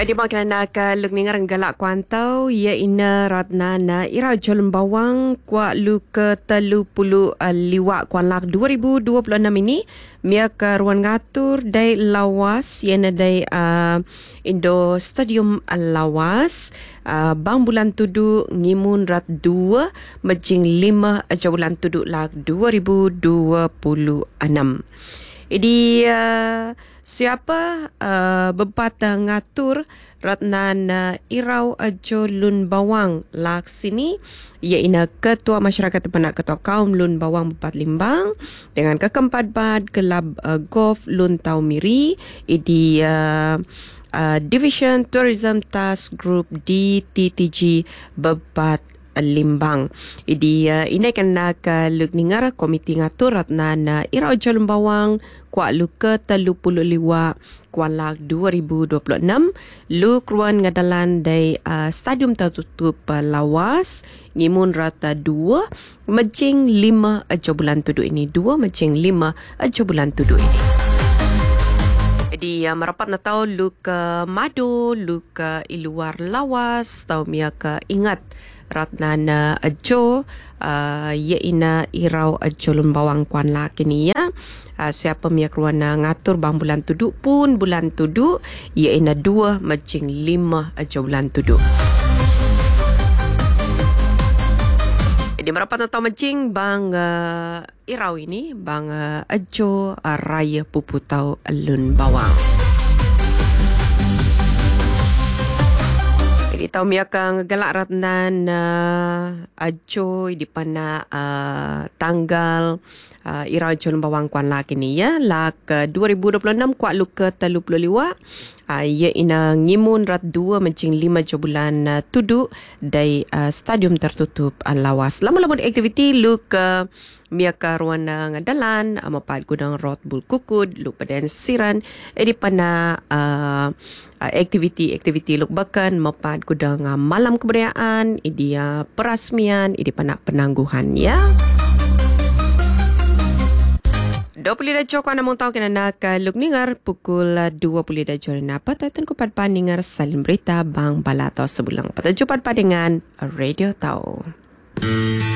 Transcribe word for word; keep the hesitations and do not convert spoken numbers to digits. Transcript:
Di makin nak luk ningar galak kuantau ia ina ratna na ira jolum bawang kwa lu ke telu puluh liwak kuan lak dua ribu dua puluh enam ini mia ke ruan ngatur dai lawas iana dai uh, Indo Stadium Lawas uh, bang bulan tudu ngimun rat dua majing lima aja bulan tudu lak dua ribu dua puluh enam. Jadi uh, siapa uh, bebat uh, ngatur ratnan uh, irau ajo lun bawang lak sini iaitu Ketua Masyarakat Penak Ketua Kaum Lun Bawang Bepat Limbang dengan keempat bad kelab uh, golf Lun Tau Miri di uh, uh, Division Tourism Task Group D T T G Bepat Limbang. Idi uh, ini kan nak uh, luk ningar komiti ngatur ratnan uh, ira jalum bawang kuat lu ke telu puluh liwa kualak dua ribu dua puluh enam lu keruan ngadalan dari uh, stadium tertutup uh, Lawas ngimun rata dua majing lima aja bulan tudu ini dua majing lima aja bulan tudu ini. Jadi uh, merapat na tahu lu ke Madu lu ke iluar Lawas tau mia ke ingat ratnana ajo uh, iaina irau ajolun bawang kuan la kini ya. Uh, siapa mia keruana ngatur bang bulan tudu pun bulan tudu iaina dua macing lima aja bulan tudu. Jadi merapat atau macing bang uh, irau ini bang uh, ajo uh, raya puputau alun bawang. Jadi tahu mia kang galak ratnan uh, ajo di pana uh, tanggal uh, ira jon bawang kuan lak ini ya lak uh, dua ribu dua puluh enam kuat lu ke telu puluh liwa uh, ia ina ngimun rat dua macing lima jo bulan uh, tudu dari uh, stadium tertutup uh, Lawas. Lama-lama di aktiviti lu ke mia ka ruan ngadalan mapat gudang rot bul kukud lu padan siran edi pana uh, aktiviti-aktiviti luk bakan mapat gudang uh, malam kebudayaan idi uh, perasmian idi pana penangguhan ya. dua puluh dah jok ana montau kena nak luk ningar pukul dua puluh dah jok na patatan ku pat paningar salin berita bang balato sebulang. Pataju pat dengan Radio Tau.